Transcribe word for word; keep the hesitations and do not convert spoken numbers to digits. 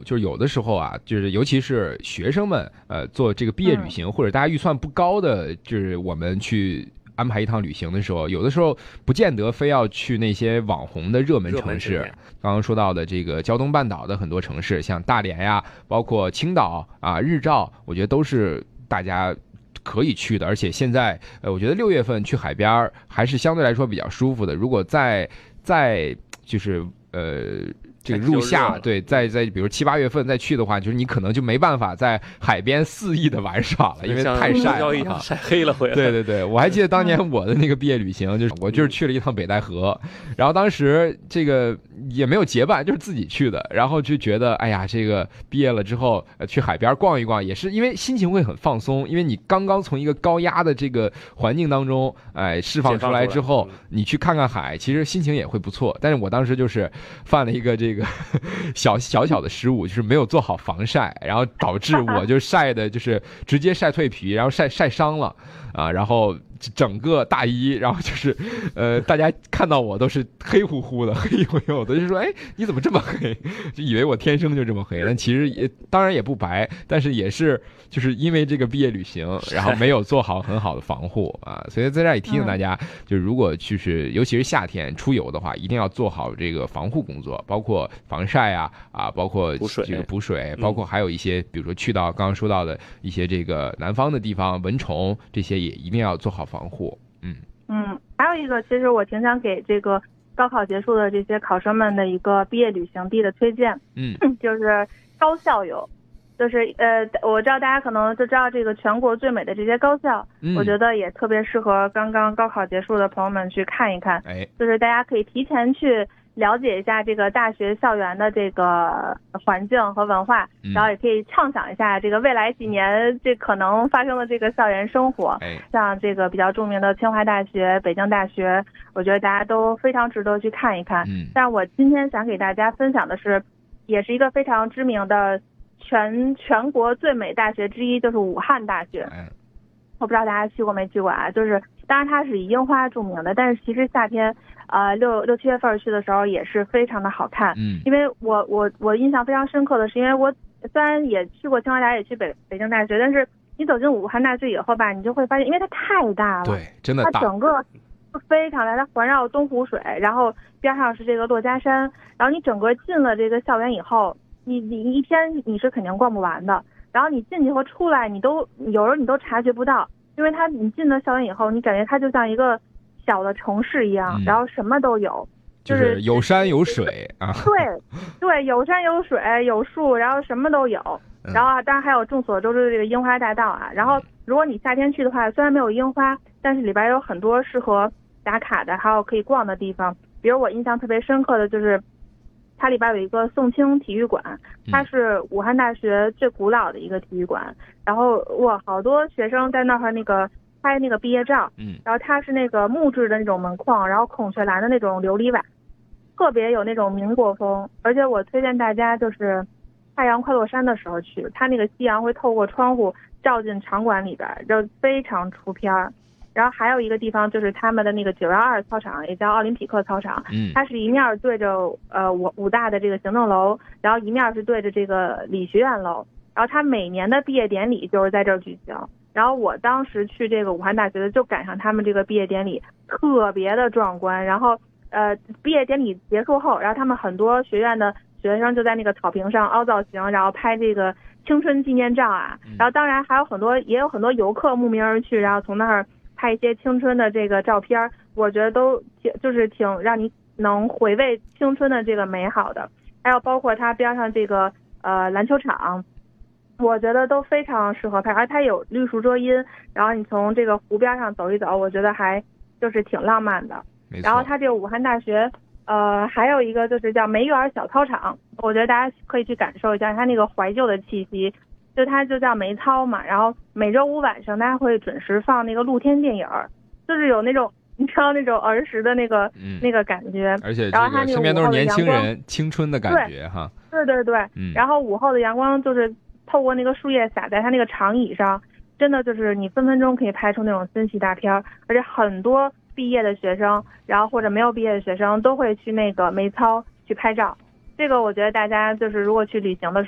就是有的时候啊，就是尤其是学生们呃做这个毕业旅行，嗯、或者大家预算不高的，就是我们去安排一趟旅行的时候，有的时候不见得非要去那些网红的热门城市。刚刚说到的这个胶东半岛的很多城市，像大连呀，包括青岛啊、日照，我觉得都是大家可以去的。而且现在呃，我觉得六月份去海边还是相对来说比较舒服的。如果在在就是呃。这个入夏，对，在在比如七八月份再去的话，就是你可能就没办法在海边肆意的玩耍了，因为太晒了， 一样晒黑了回来。 对对对，我还记得当年我的那个毕业旅行，就是我就是去了一趟北戴河，然后当时这个也没有结伴，就是自己去的，然后就觉得哎呀，这个毕业了之后去海边逛一逛，也是因为心情会很放松，因为你刚刚从一个高压的这个环境当中，哎，释放出来之后，你去看看海，其实心情也会不错。但是我当时就是犯了一个这个。这个小小小的失误，就是没有做好防晒，然后导致我就晒的就是直接晒蜕皮，然后晒晒伤了啊，然后整个大衣，然后就是呃大家看到我都是黑乎乎的，黑黝黝的，就说哎你怎么这么黑，就以为我天生就这么黑，但其实也当然也不白，但是也是就是因为这个毕业旅行，然后没有做好很好的防护啊，所以在这儿也提醒大家，就是如果就是尤其是夏天出游的话，一定要做好这个防护工作，包括防晒啊啊，包括这个补水，包括还有一些比如说去到刚刚说到的一些这个南方的地方，蚊虫这些也一定要做好防护。嗯嗯，还有一个，其实我挺想给这个高考结束的这些考生们的一个毕业旅行地的推荐。 嗯， 就是高校游，就是呃，我知道大家可能就知道这个全国最美的这些高校， 嗯、 我觉得也特别适合刚刚高考结束的朋友们去看一看。 哎， 就是大家可以提前去了解一下这个大学校园的这个环境和文化， 嗯、 然后也可以畅想一下这个未来几年这可能发生的这个校园生活。 哎， 像这个比较著名的清华大学、北京大学，我觉得大家都非常值得去看一看。 嗯， 但是我今天想给大家分享的是，也是一个非常知名的全全国最美大学之一，就是武汉大学。 哎， 我不知道大家去过没去过啊？就是当然它是以樱花著名的，但是其实夏天呃六六七月份去的时候也是非常的好看。 嗯， 因为我我我印象非常深刻的是，因为我虽然也去过清华大学，也去北北京大学，但是你走进武汉大学以后吧，你就会发现，因为它太大了， 对，真的大， 它整个非常大，它环绕东湖水，然后边上是这个珞珈山，然后你整个进了这个校园以后，你你一天你是肯定逛不完的，然后你进去和出来你都有时候你都察觉不到，因为它你进了校园以后，你感觉它就像一个小的城市一样， 嗯、 然后什么都有， 就是有山有水啊， 对对，有山有水有树，然后什么都有。然后当然还有众所周知的这个樱花大道啊，然后如果你夏天去的话，虽然没有樱花，但是里边有很多适合打卡的，还有可以逛的地方。比如我印象特别深刻的就是它里边有一个宋清体育馆，它是武汉大学最古老的一个体育馆，然后哇，好多学生在那儿那个拍那个毕业照， 嗯， 然后它是那个木质的那种门框，然后孔雀蓝的那种琉璃瓦，特别有那种民国风。而且我推荐大家就是太阳快落山的时候去，它那个夕阳会透过窗户照进场馆里边，就非常出片儿。然后还有一个地方就是他们的那个九幺二操场，也叫奥林匹克操场， 嗯， 它是一面对着呃武武大的这个行政楼，然后一面是对着这个理学院楼，然后它每年的毕业典礼就是在这儿举行。然后我当时去这个武汉大学的，就赶上他们这个毕业典礼，特别的壮观。然后呃毕业典礼结束后，然后他们很多学院的学生就在那个草坪上凹造型，然后拍这个青春纪念照啊。然后当然还有很多，也有很多游客慕名而去，然后从那儿拍一些青春的这个照片，我觉得都挺就是挺让你能回味青春的这个美好的。还有包括它边上这个呃篮球场，我觉得都非常适合拍，而它有绿树遮阴，然后你从这个湖边上走一走，我觉得还就是挺浪漫的。然后它这个武汉大学呃还有一个就是叫梅园小操场，我觉得大家可以去感受一下它那个怀旧的气息，就它就叫梅操嘛。然后每周五晚上大家会准时放那个露天电影，就是有那种你知道那种儿时的那个、嗯、那个感觉， 而且这个身边都是年轻人青春的感觉哈。 对对对， 嗯， 然后午后的阳光就是透过那个树叶洒在它那个长椅上，真的就是你分分钟可以拍出那种森系大片，而且很多毕业的学生，然后或者没有毕业的学生都会去那个梅操去拍照。这个我觉得大家就是如果去旅行的时候